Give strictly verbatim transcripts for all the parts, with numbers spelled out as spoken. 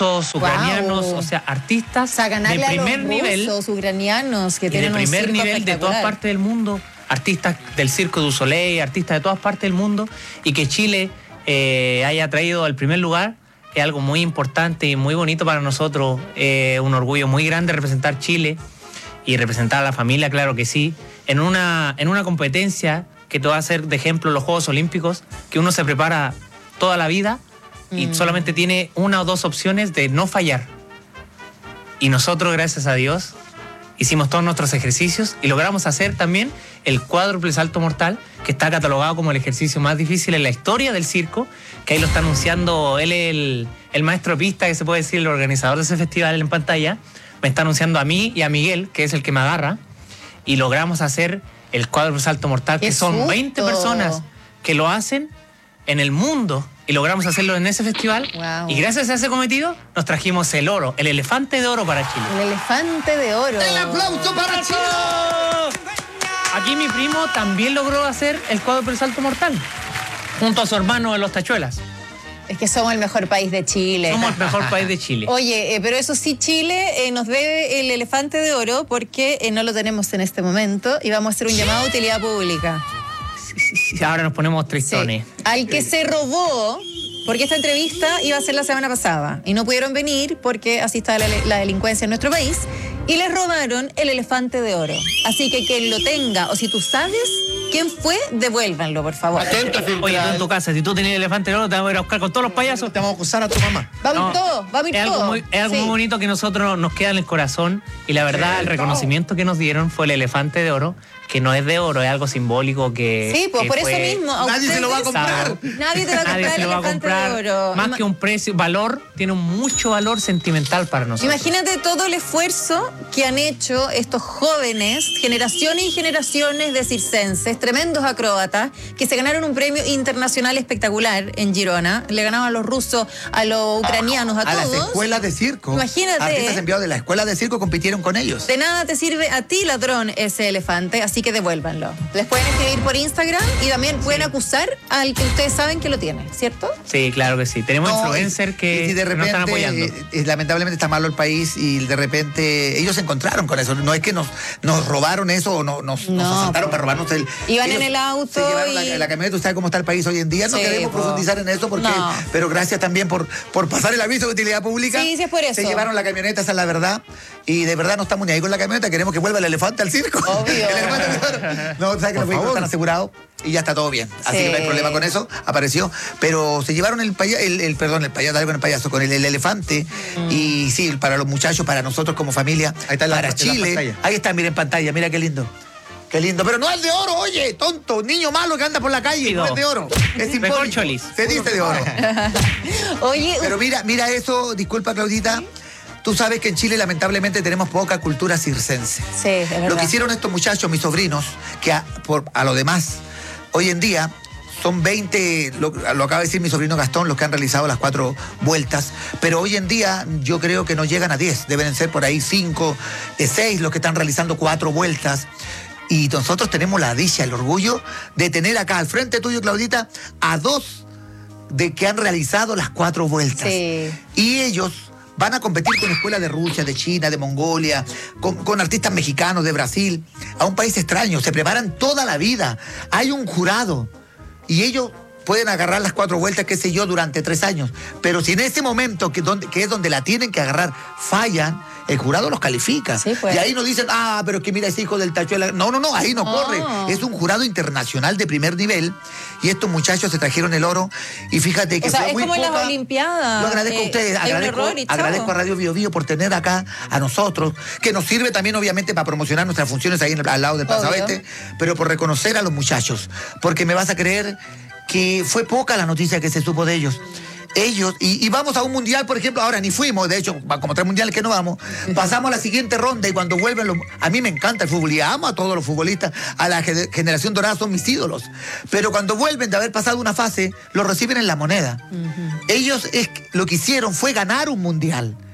rusos, ucranianos, wow. o sea, artistas o sea, de primer a los nivel, rusos, ucranianos que tienen de primer un nivel de todas partes del mundo, artistas del Circo du Soleil, artistas de todas partes del mundo, y que Chile eh, haya traído al primer lugar es algo muy importante y muy bonito para nosotros, eh, un orgullo muy grande representar Chile y representar a la familia, claro que sí, en una, en una competencia que te va a hacer de ejemplo los Juegos Olímpicos, que uno se prepara toda la vida y mm. solamente tiene una o dos opciones de no fallar. Y nosotros, gracias a Dios, hicimos todos nuestros ejercicios y logramos hacer también el cuádruple salto mortal, que está catalogado como el ejercicio más difícil en la historia del circo, que ahí lo está anunciando, él es el, el maestro de pista, que se puede decir, el organizador de ese festival en pantalla, me está anunciando a mí y a Miguel, que es el que me agarra, y logramos hacer el cuádruple salto mortal, que son susto. veinte personas que lo hacen en el mundo, y logramos hacerlo en ese festival, wow. y gracias a ese cometido nos trajimos el oro, el elefante de oro para Chile. El elefante de oro. ¡El aplauso para Chile! Aquí mi primo también logró hacer el cuádruple salto mortal, junto a su hermano en los Tachuelas. Es que somos el mejor país de Chile. Somos el mejor país de Chile. Oye, eh, pero eso sí, Chile eh, nos debe el elefante de oro porque eh, no lo tenemos en este momento y vamos a hacer un llamado a utilidad pública. Sí, sí, sí. Ahora nos ponemos tristones. Sí. Al que se robó, porque esta entrevista iba a ser la semana pasada y no pudieron venir porque así está la, la delincuencia en nuestro país y les robaron el elefante de oro. Así que quien lo tenga o si tú sabes quién fue, devuélvanlo, por favor. Atento, Oye, tú en tu casa, si tú tenías el elefante de oro, te vamos a ir a buscar con todos los payasos. Te vamos a acusar a tu mamá. Va a ir no, todo, va a ir es todo. Algo muy, es algo sí. muy bonito que nosotros nos queda en el corazón y la verdad, el reconocimiento que nos dieron fue el elefante de oro, que no es de oro, es algo simbólico que... Sí, pues que por fue, eso mismo. Nadie se lo va a comprar. Nadie te va a comprar Nadie se el lo va a elefante comprar. de oro. Más Ima que un precio, valor, tiene mucho valor sentimental para nosotros. Imagínate todo el esfuerzo que han hecho estos jóvenes, generaciones y generaciones de circenses, tremendos acróbatas, que se ganaron un premio internacional espectacular en Girona. Le ganaron a los rusos, a los ucranianos, a, a todos. A las escuelas de circo. Imagínate. Artistas enviados de la escuela de circo compitieron con ellos. De nada te sirve a ti, ladrón, ese elefante, así que devuélvanlo. Les pueden escribir por Instagram y también pueden sí. acusar al que ustedes saben que lo tiene, ¿cierto? Sí, claro que sí. Tenemos no, influencers que, y si de repente, que nos están apoyando. Eh, lamentablemente está malo el país y de repente ellos se encontraron con eso. No es que nos, nos robaron eso o no, nos, no, nos asaltaron pues. para robarnos el... Iban en el auto se llevaron y... la, la camioneta. Usted sabe cómo está el país hoy en día. No sí, queremos pues. profundizar en eso, porque, no. pero gracias también por, por pasar el aviso de utilidad pública. Sí, sí, es por eso. Se llevaron la camioneta, esa es la verdad. Y de verdad no estamos ni ahí con la camioneta. Queremos que vuelva el elefante al circo. Obvio. El elefante, no, sabes que los vehículos están asegurados y ya está todo bien. Así sí. que no hay problema con eso. Apareció. Pero se llevaron el payaso, el, el, perdón, el payaso, con el payaso, con el, el elefante. Mm. Y sí, para los muchachos, para nosotros como familia, ahí está para la, Chile. Ahí está, mira en pantalla, mira qué lindo. Qué lindo, pero no es de oro, oye, tonto, niño malo que anda por la calle, no es de oro, es simbólico, se dice de oro. Oye, pero mira, mira eso, disculpa Claudita, tú sabes que en Chile lamentablemente tenemos poca cultura circense. Sí, es verdad. Lo que hicieron estos muchachos, mis sobrinos, que a, por, a lo demás, hoy en día son veinte, lo, lo acaba de decir mi sobrino Gastón, los que han realizado las cuatro vueltas, pero hoy en día yo creo que no llegan a diez, deben ser por ahí cinco, seis los que están realizando cuatro vueltas. Y nosotros tenemos la dicha, el orgullo de tener acá al frente tuyo, Claudita, a dos de que han realizado las cuatro vueltas. Sí. Y ellos van a competir con escuelas de Rusia, de China, de Mongolia, con, con artistas mexicanos, de Brasil, a un país extraño. Se preparan toda la vida. Hay un jurado y ellos pueden agarrar las cuatro vueltas, qué sé yo, durante tres años. Pero si en ese momento, que, donde, que es donde la tienen que agarrar, fallan, el jurado los califica. Sí, pues. Y ahí no dicen, ah, pero es que mira ese hijo del tachuela. No, no, no, ahí no oh. corre. Es un jurado internacional de primer nivel. Y estos muchachos se trajeron el oro. Y fíjate que o sea, fue es muy como poca. en las Olimpiadas. Yo agradezco eh, a ustedes, agradezco, agradezco a Radio Bio Bio por tener acá a nosotros, que nos sirve también obviamente para promocionar nuestras funciones ahí en el, al lado del Plaza Oeste, pero por reconocer a los muchachos. Porque me vas a creer que fue poca la noticia que se supo de ellos. Ellos, y, y vamos a un mundial, por ejemplo, ahora ni fuimos, de hecho, como tres mundiales que no vamos, pasamos a la siguiente ronda y cuando vuelven, los, a mí me encanta el fútbol y amo a todos los futbolistas, a la generación dorada son mis ídolos, pero cuando vuelven de haber pasado una fase, los reciben en La Moneda. Uh-huh. Ellos es, lo que hicieron fue ganar un mundial.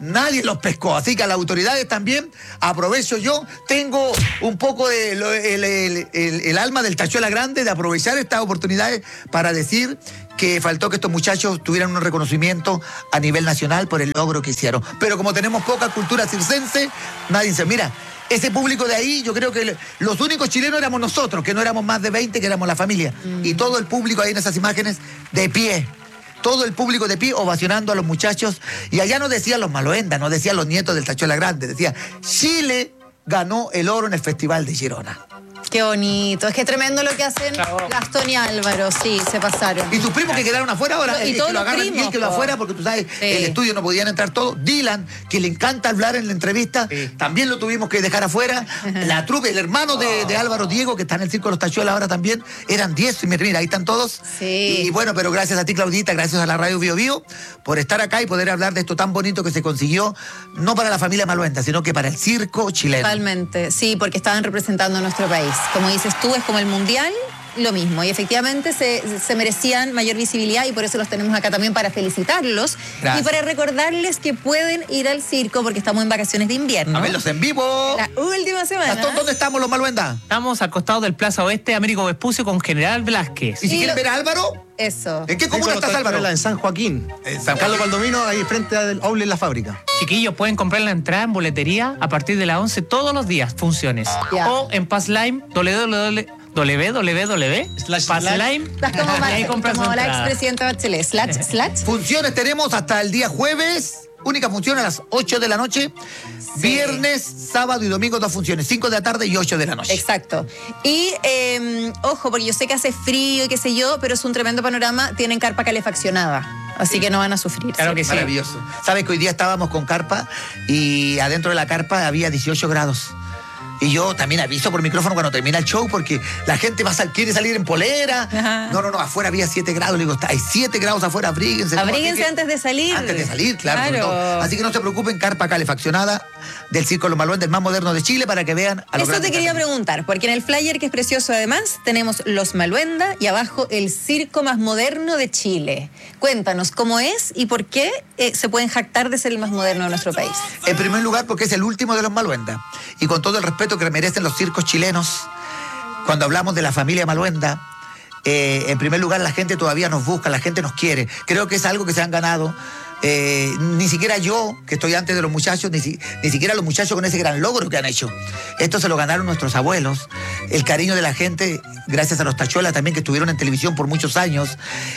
nadie los pescó. Así que a las autoridades también aprovecho yo. Tengo un poco de lo, el, el, el, el alma del Tachuela Grande de aprovechar estas oportunidades para decir que faltó que estos muchachos tuvieran un reconocimiento a nivel nacional por el logro que hicieron. Pero como tenemos poca cultura circense, nadie se... Mira, ese público de ahí, yo creo que los únicos chilenos éramos nosotros, que no éramos más de veinte, que éramos la familia. Mm. Y todo el público ahí en esas imágenes de pie. Todo el público de pie ovacionando a los muchachos. Y allá no decían los Maloendas, no decían los nietos del Tachuela Grande. Decía, Chile ganó el oro en el Festival de Girona. Qué bonito. Es que tremendo lo que hacen Bravo. Gastón y Álvaro. Sí, se pasaron. Y tus primos que quedaron afuera ahora, y el todos que lo los agarran primos, y el que lo afuera, porque tú sabes, sí. El estudio no podían entrar todos. Dylan, que le encanta hablar en la entrevista, sí. También lo tuvimos que dejar afuera. La trupe, el hermano de, de Álvaro Diego, que está en el Circo de los Tachuelas ahora también, eran diez. Mira, mira, ahí están todos. Sí. Y bueno, pero gracias a ti, Claudita, gracias a la Radio Bio Bio, por estar acá y poder hablar de esto tan bonito que se consiguió, no para la familia Maluenda, sino que para el circo chileno. Totalmente, sí, porque estaban representando a nuestro país. Como dices tú, es como el mundial, lo mismo. Y efectivamente se, se merecían mayor visibilidad y por eso los tenemos acá también para felicitarlos. Gracias. Y para recordarles que pueden ir al circo porque estamos en vacaciones de invierno. A verlos en vivo. La última semana. Gastón, ¿dónde estamos los Maluenda? Estamos al costado del Plaza Oeste, Américo Vespucio con General Velázquez. ¿Y si y quieren lo... ver a Álvaro? Eso. ¿En qué comuna estás, Álvaro? En San Joaquín. En San Carlos Paldomino, ahí frente al Aule en la fábrica. Chiquillos, pueden comprar la entrada en boletería a partir de las once todos los días, funciones. Yeah. O en Passlime, www. www slash Passlime. Como, y ahí compras como su la entrada. expresidenta Bachelet. Slash, slash. Funciones tenemos hasta el día jueves. Única función a las ocho de la noche. Sí. Viernes, sábado y domingo dos funciones. cinco de la tarde y ocho de la noche. Exacto. Y eh, ojo, porque yo sé que hace frío y qué sé yo, pero es un tremendo panorama. Tienen carpa calefaccionada. Así sí. que no van a sufrir. Claro que sí. Maravilloso. Sabes que hoy día estábamos con carpa y adentro de la carpa había dieciocho grados. Y yo también aviso por micrófono cuando termina el show porque la gente va a sal, quiere salir en polera. Ajá. No, no, no, afuera había siete grados. Le digo, hay siete grados afuera, abríguense. Abríguense no, antes de salir. Antes de salir, claro. claro. Así que no se preocupen, carpa calefaccionada del Circo Los Maluendas, el más moderno de Chile, para que vean a los Eso te quería preguntar, porque en el flyer, que es precioso además, tenemos Los Maluenda y abajo el circo más moderno de Chile. Cuéntanos cómo es y por qué eh, se pueden jactar de ser el más moderno de nuestro país. En primer lugar, porque es el último de los Maluenda. Y con todo el respeto que merecen los circos chilenos, cuando hablamos de la familia Maluenda, eh, en primer lugar la gente todavía nos busca, la gente nos quiere. Creo que es algo que se han ganado. Eh, ni siquiera yo, que estoy antes de los muchachos, ni, si, ni siquiera los muchachos con ese gran logro que han hecho. Esto se lo ganaron nuestros abuelos, el cariño de la gente, gracias a los Tachuelas también, que estuvieron en televisión por muchos años.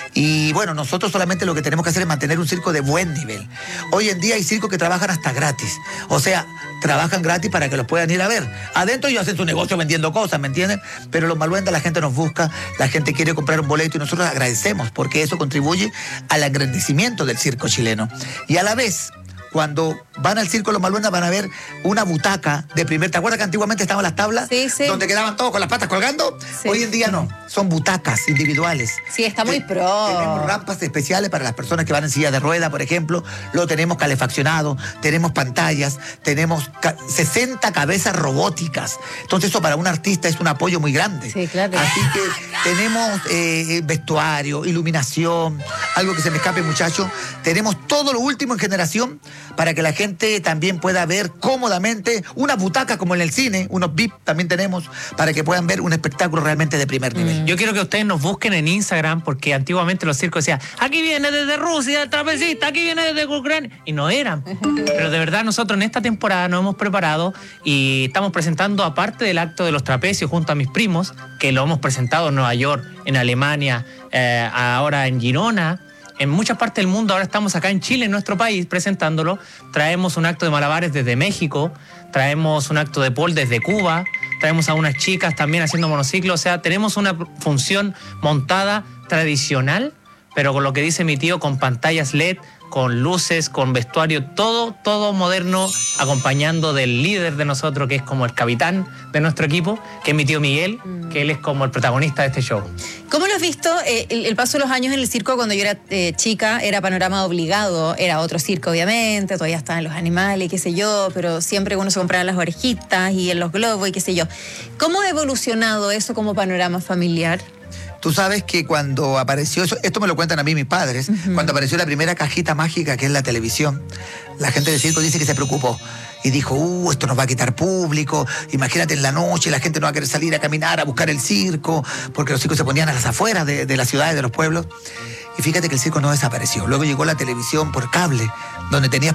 Y bueno, nosotros solamente lo que tenemos que hacer es mantener un circo de buen nivel. Hoy en día hay circos que trabajan hasta gratis. O sea, trabajan gratis para que los puedan ir a ver. Adentro ellos hacen su negocio vendiendo cosas, ¿me entienden? Pero los Maluendas, la gente nos busca, la gente quiere comprar un boleto y nosotros agradecemos porque eso contribuye al engrandecimiento del circo chileno. Y a la vez, cuando van al circo Los Maluendas van a ver una butaca de primer... ¿Te acuerdas que antiguamente estaban las tablas? Sí, sí. Donde quedaban todos con las patas colgando. Sí. Hoy en día no, son butacas individuales. Sí, está muy Te, pro. Tenemos rampas especiales para las personas que van en silla de rueda, por ejemplo. Lo tenemos calefaccionado, tenemos pantallas, tenemos ca sesenta cabezas robóticas. Entonces eso para un artista es un apoyo muy grande. Sí, claro. Así que tenemos eh, vestuario, iluminación, algo que se me escape, muchacho. Tenemos todo lo último en generación para que la gente también pueda ver cómodamente una butaca como en el cine, unos V I P también tenemos, para que puedan ver un espectáculo realmente de primer nivel. Yo quiero que ustedes nos busquen en Instagram, porque antiguamente los circos decían, aquí viene desde Rusia el trapecista, aquí viene desde Ucrania, y no eran. Pero de verdad nosotros en esta temporada nos hemos preparado y estamos presentando, aparte del acto de los trapecios junto a mis primos, que lo hemos presentado en Nueva York, en Alemania, eh, ahora en Girona, en muchas partes del mundo. Ahora estamos acá en Chile, en nuestro país, presentándolo. Traemos un acto de malabares desde México, traemos un acto de pole desde Cuba, traemos a unas chicas también haciendo monociclo. O sea, tenemos una función montada tradicional, pero con lo que dice mi tío, con pantallas L E D, con luces, con vestuario, todo, todo moderno, acompañando del líder de nosotros, que es como el capitán de nuestro equipo, que es mi tío Miguel, mm. que él es como el protagonista de este show. ¿Cómo lo has visto? Eh, el, el paso de los años en el circo, cuando yo era eh, chica, era panorama obligado, era otro circo obviamente, todavía estaban los animales, qué sé yo, pero siempre uno se compraba las orejitas y en los globos y qué sé yo. ¿Cómo ha evolucionado eso como panorama familiar? Tú sabes que cuando apareció eso, esto me lo cuentan a mí mis padres, uh-huh. cuando apareció la primera cajita mágica que es la televisión, la gente del circo dice que se preocupó y dijo, uh, esto nos va a quitar público, imagínate en la noche, la gente no va a querer salir a caminar, a buscar el circo, porque los circos se ponían a las afueras de, de las ciudades, de los pueblos. Y fíjate que el circo no desapareció. Luego llegó la televisión por cable, donde tenías